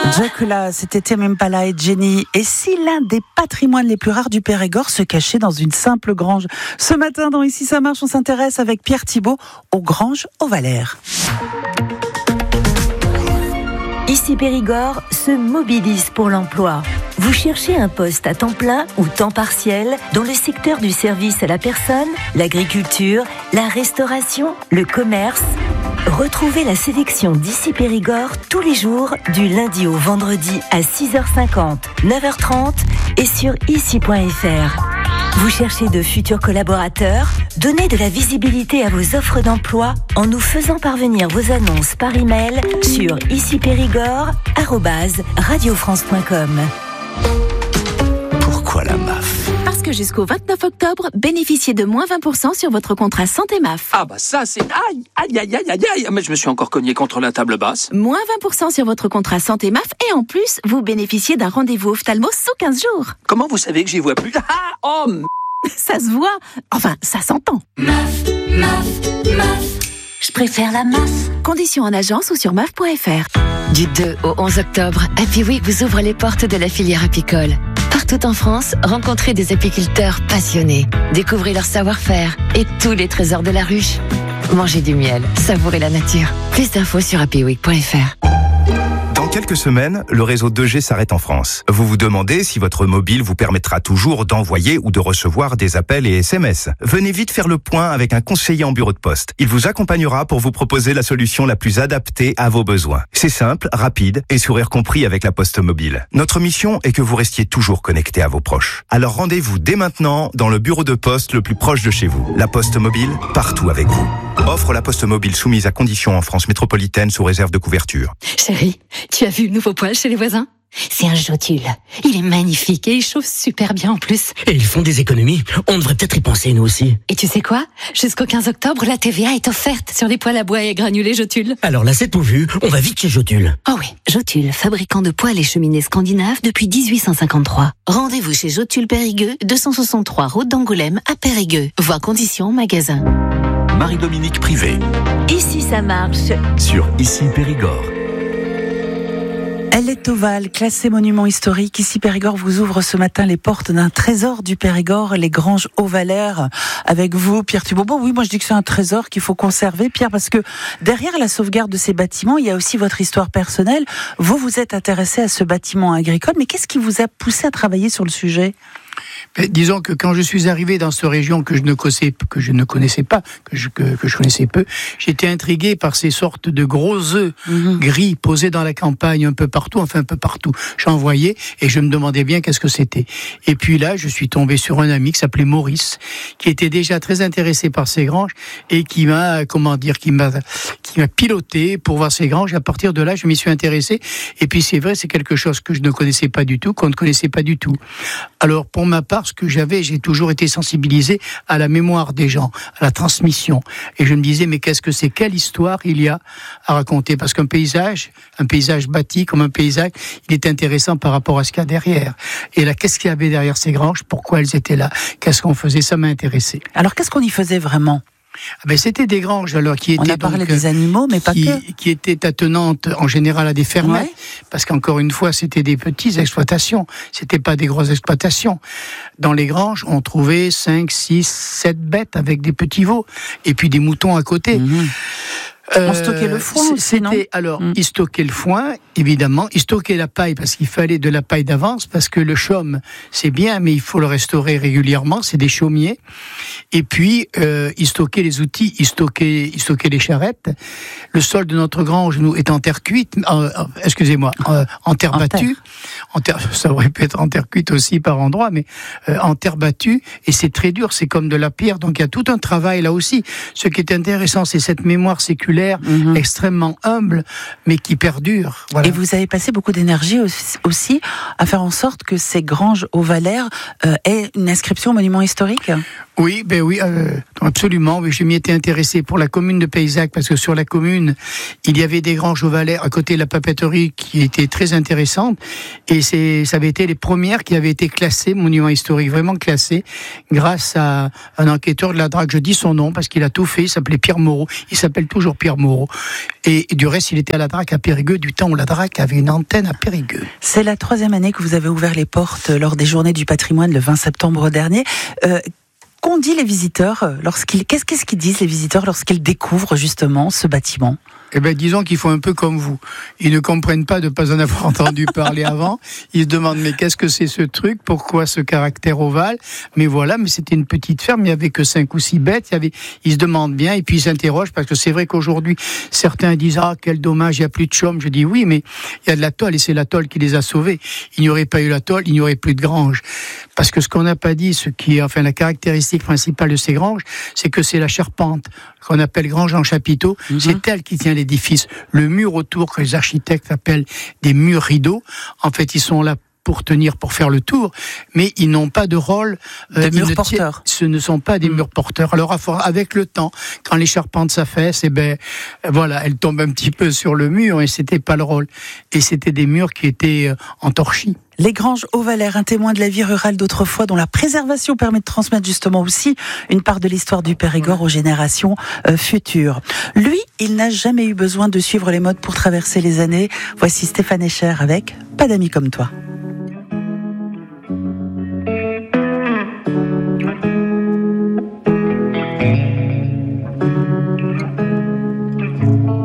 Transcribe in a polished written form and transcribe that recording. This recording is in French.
Dracula, c'était Tame Impala et Jenny. Et si l'un des patrimoines les plus rares du Périgord se cachait dans une simple grange? Ce matin, dans Ici ça marche, on s'intéresse avec Pierre Thibault aux granges aux Valères. Ici Périgord se mobilise pour l'emploi. Vous cherchez un poste à temps plein ou temps partiel dans le secteur du service à la personne, l'agriculture, la restauration, le commerce? Retrouvez la sélection d'Ici Périgord tous les jours du lundi au vendredi à 6h50, 9h30 et sur ici.fr. Vous cherchez de futurs collaborateurs? Donnez de la visibilité à vos offres d'emploi en nous faisant parvenir vos annonces par email sur icipérigord@radiofrance.com. Pourquoi la MAF? Parce que jusqu'au 29 octobre, bénéficiez de moins 20% sur votre contrat santé MAF. Ah bah ça c'est... Aïe, aïe, aïe, aïe, aïe, aïe. Mais je me suis encore cogné contre la table basse. Moins 20% sur votre contrat santé MAF et en plus, vous bénéficiez d'un rendez-vous ophtalmo sous 15 jours. Comment vous savez que j'y vois plus? Ça se voit. Enfin, ça s'entend. MAF. Je préfère la MAF. Conditions en agence ou sur maf.fr. Du 2 au 11 octobre, Happy Week vous ouvre les portes de la filière apicole. Partout en France, rencontrez des apiculteurs passionnés. Découvrez leur savoir-faire et tous les trésors de la ruche. Mangez du miel, savourez la nature. Plus d'infos sur happyweek.fr. Dans quelques semaines, le réseau 2G s'arrête en France. Vous vous demandez si votre mobile vous permettra toujours d'envoyer ou de recevoir des appels et SMS. Venez vite faire le point avec un conseiller en bureau de poste. Il vous accompagnera pour vous proposer la solution la plus adaptée à vos besoins. C'est simple, rapide et sourire compris avec la Poste Mobile. Notre mission est que vous restiez toujours connecté à vos proches. Alors rendez-vous dès maintenant dans le bureau de poste le plus proche de chez vous. La Poste Mobile, partout avec vous. Offre la Poste Mobile soumise à conditions en France métropolitaine sous réserve de couverture. Chérie, tu as vu le nouveau poêle chez les voisins? C'est un Jotule. Il est magnifique et il chauffe super bien en plus. Et ils font des économies. On devrait peut-être y penser, nous aussi. Et tu sais quoi? Jusqu'au 15 octobre, la TVA est offerte sur les poêles à bois et granulés Jotule. Alors là, c'est tout vu. On va vite chez Jotule. Oh oui, Jotule, fabricant de poêles et cheminées scandinaves depuis 1853. Rendez-vous chez Jotule Périgueux, 263 route d'Angoulême à Périgueux. Voir conditions en magasin. Marie-Dominique Privé. Ici ça marche. Sur Ici Périgord. Elle est ovale, classée monument historique. Ici Périgord vous ouvre ce matin les portes d'un trésor du Périgord, les granges aux Valères. Avec vous, Pierre Thibault. Bon, oui, moi je dis que c'est un trésor qu'il faut conserver, Pierre, parce que derrière la sauvegarde de ces bâtiments, il y a aussi votre histoire personnelle. Vous vous êtes intéressé à ce bâtiment agricole, mais qu'est-ce qui vous a poussé à travailler sur le sujet ? Disons que quand je suis arrivé dans cette région que je ne connaissais pas, que je connaissais peu, j'étais intrigué par ces sortes de gros œufs gris posés dans la campagne un peu partout. J'en voyais et je me demandais bien qu'est-ce que c'était. Et puis là, je suis tombé sur un ami qui s'appelait Maurice, qui était déjà très intéressé par ces granges et qui m'a piloté pour voir ces granges. À partir de là, je m'y suis intéressé. Et puis c'est vrai, c'est quelque chose que je ne connaissais pas du tout, qu'on ne connaissait pas du tout. Alors pour ma part, j'ai toujours été sensibilisé à la mémoire des gens, à la transmission. Et je me disais, mais quelle histoire il y a à raconter? Parce qu'un paysage bâti comme un paysage, il est intéressant par rapport à ce qu'il y a derrière. Et là, qu'est-ce qu'il y avait derrière ces granges? Pourquoi elles étaient là? Qu'est-ce qu'on faisait? Ça m'a intéressé. Alors, qu'est-ce qu'on y faisait vraiment ? C'était des granges alors qui étaient on a parlé des animaux, mais pas qui étaient attenantes en général à des fermettes, parce qu'encore une fois c'était des petites exploitations, c'était pas des grosses exploitations. Dans les granges, on trouvait 5, 6, 7 bêtes avec des petits veaux et puis des moutons à côté. On stockait le foin aussi, non ? Alors, ils stockaient le foin, évidemment. Ils stockaient la paille parce qu'il fallait de la paille d'avance, parce que le chaume, c'est bien, mais il faut le restaurer régulièrement. C'est des chaumiers. Et puis, ils stockaient les outils, ils stockaient les charrettes. Le sol de notre grange, nous, est en terre cuite, en terre battue. Ça aurait pu être en terre cuite aussi par endroits, mais en terre battue. Et c'est très dur, c'est comme de la pierre. Donc, il y a tout un travail là aussi. Ce qui est intéressant, c'est cette mémoire séculaire extrêmement humble, mais qui perdure. Voilà. Et vous avez passé beaucoup d'énergie aussi à faire en sorte que ces granges aux Valères aient une inscription au monument historique ? Oui, absolument. Oui, je m'y étais intéressé pour la commune de Payzac, parce que sur la commune, il y avait des granges aux Valères à côté de la papeterie qui étaient très intéressantes. Et ça avait été les premières qui avaient été classées, monuments historiques, vraiment classées, grâce à un enquêteur de la DRAC. Je dis son nom parce qu'il a tout fait. Il s'appelait Pierre Moreau. Il s'appelle toujours Pierre Moreau. Et du reste, il était à la DRAC à Périgueux, du temps où la DRAC avait une antenne à Périgueux. C'est la 3e année que vous avez ouvert les portes lors des Journées du patrimoine le 20 septembre dernier. Qu'ont dit les visiteurs qu'est-ce qu'ils disent les visiteurs lorsqu'ils découvrent justement ce bâtiment ? Eh ben, disons qu'ils font un peu comme vous. Ils ne comprennent pas de pas en avoir entendu parler avant. Ils se demandent, mais qu'est-ce que c'est ce truc? Pourquoi ce caractère ovale? Mais voilà, mais c'était une petite ferme, il n'y avait que 5 ou 6 bêtes. Ils se demandent bien, et puis ils s'interrogent, parce que c'est vrai qu'aujourd'hui, certains disent, quel dommage, il n'y a plus de chaume. Je dis oui, mais il y a de la tôle, et c'est la tôle qui les a sauvés. Il n'y aurait pas eu la tôle, il n'y aurait plus de grange. Parce que ce qu'on n'a pas dit, la caractéristique principale de ces granges, c'est que c'est la charpente, qu'on appelle grange en chapiteau. C'est elle qui tient l'édifice. Le mur autour, que les architectes appellent des murs rideaux, en fait, ils sont là pour faire le tour, mais ils n'ont pas de rôle de murs porteurs. Ce ne sont pas des murs porteurs. Alors, avec le temps, quand les charpentes s'affaissent, elles tombent un petit peu sur le mur, et c'était pas le rôle. Et c'était des murs qui étaient en torchis. Les granges aux Valères, un témoin de la vie rurale d'autrefois, dont la préservation permet de transmettre justement aussi une part de l'histoire du Périgord aux générations futures. Lui, il n'a jamais eu besoin de suivre les modes pour traverser les années. Voici Stéphane Escher avec Pas d'amis comme toi.